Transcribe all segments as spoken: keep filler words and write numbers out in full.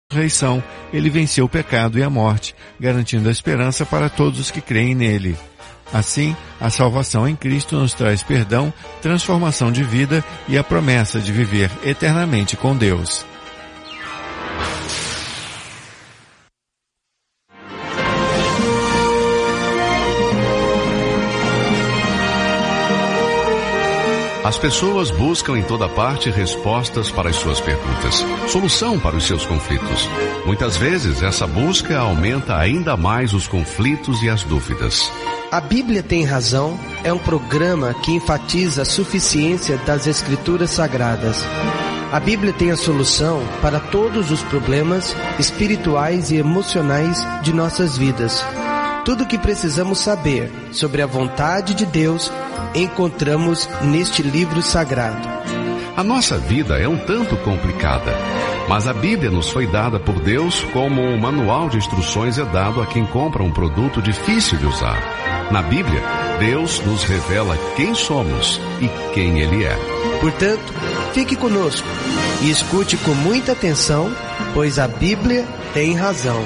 ressurreição, ele venceu o pecado e a morte, garantindo a esperança para todos os que creem nele. Assim, a salvação em Cristo nos traz perdão, transformação de vida e a promessa de viver eternamente com Deus. As pessoas buscam em toda parte respostas para as suas perguntas, solução para os seus conflitos. Muitas vezes, essa busca aumenta ainda mais os conflitos e as dúvidas. A Bíblia Tem Razão é um programa que enfatiza a suficiência das Escrituras Sagradas. A Bíblia tem a solução para todos os problemas espirituais e emocionais de nossas vidas. Tudo o que precisamos saber sobre a vontade de Deus encontramos neste livro sagrado. A nossa vida é um tanto complicada, mas a Bíblia nos foi dada por Deus como um manual de instruções é dado a quem compra um produto difícil de usar. Na Bíblia, Deus nos revela quem somos e quem Ele é. Portanto, fique conosco e escute com muita atenção, pois a Bíblia tem razão.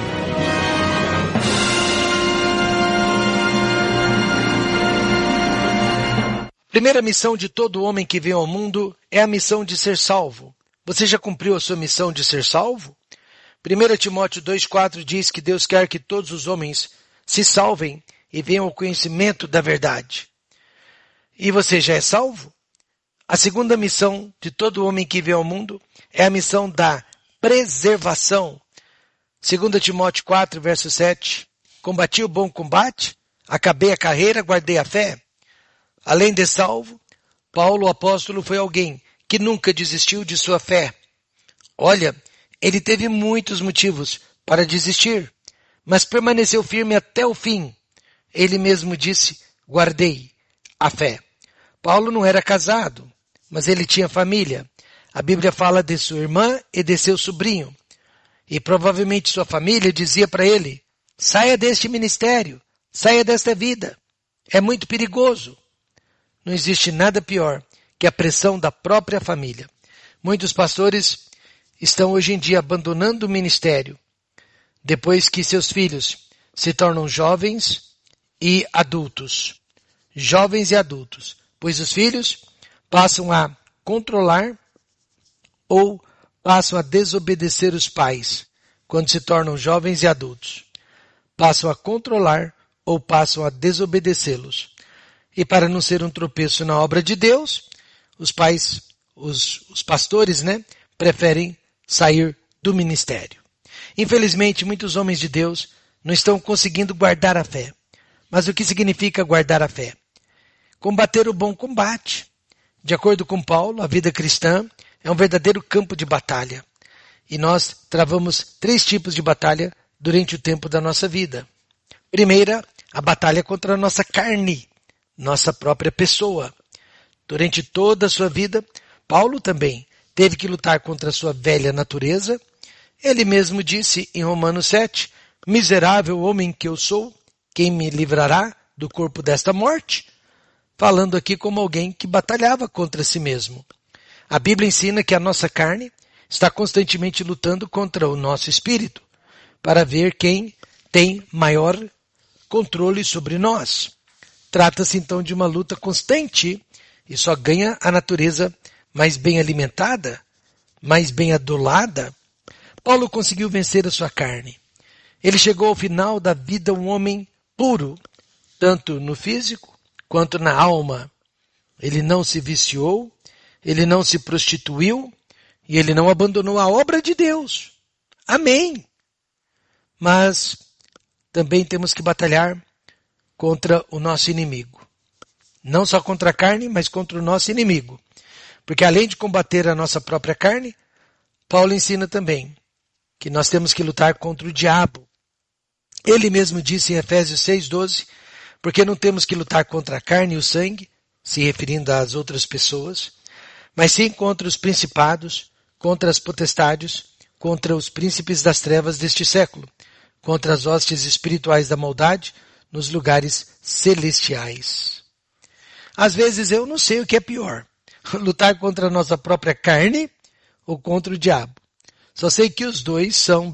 Primeira missão de todo homem que vem ao mundo é a missão de ser salvo. Você já cumpriu a sua missão de ser salvo? primeira Timóteo dois, quatro diz que Deus quer que todos os homens se salvem e venham ao conhecimento da verdade. E você já é salvo? A segunda missão de todo homem que vem ao mundo é a missão da preservação. segunda Timóteo quatro, verso sete. Combati o bom combate, acabei a carreira, guardei a fé. Além de salvo, Paulo, o apóstolo, foi alguém que nunca desistiu de sua fé. Olha, ele teve muitos motivos para desistir, mas permaneceu firme até o fim. Ele mesmo disse, guardei a fé. Paulo não era casado, mas ele tinha família. A Bíblia fala de sua irmã e de seu sobrinho. E provavelmente sua família dizia para ele, saia deste ministério, saia desta vida. É muito perigoso. Não existe nada pior que a pressão da própria família. Muitos pastores estão hoje em dia abandonando o ministério depois que seus filhos se tornam jovens e adultos. Jovens e adultos. Pois os filhos passam a controlar ou passam a desobedecer os pais quando se tornam jovens e adultos. Passam a controlar ou passam a desobedecê-los. E para não ser um tropeço na obra de Deus, os pais, os, os pastores, né, preferem sair do ministério. Infelizmente, muitos homens de Deus não estão conseguindo guardar a fé. Mas o que significa guardar a fé? Combater o bom combate. De acordo com Paulo, a vida cristã é um verdadeiro campo de batalha. E nós travamos três tipos de batalha durante o tempo da nossa vida. Primeira, a batalha contra a nossa carne. Nossa própria pessoa. Durante toda a sua vida, Paulo também teve que lutar contra a sua velha natureza. Ele mesmo disse em Romanos sete, miserável homem que eu sou, quem me livrará do corpo desta morte? Falando aqui como alguém que batalhava contra si mesmo. A Bíblia ensina que a nossa carne está constantemente lutando contra o nosso espírito, para ver quem tem maior controle sobre nós. Trata-se então de uma luta constante e só ganha a natureza mais bem alimentada, mais bem adulada. Paulo conseguiu vencer a sua carne. Ele chegou ao final da vida um homem puro, tanto no físico quanto na alma. Ele não se viciou, ele não se prostituiu e ele não abandonou a obra de Deus. Amém! Mas também temos que batalhar contra o nosso inimigo. Não só contra a carne, mas contra o nosso inimigo. Porque além de combater a nossa própria carne, Paulo ensina também que nós temos que lutar contra o diabo. Ele mesmo disse em Efésios seis, doze, porque não temos que lutar contra a carne e o sangue, se referindo às outras pessoas, mas sim contra os principados, contra as potestades, contra os príncipes das trevas deste século, contra as hostes espirituais da maldade, nos lugares celestiais. Às vezes eu não sei o que é pior, lutar contra a nossa própria carne ou contra o diabo. Só sei que os dois são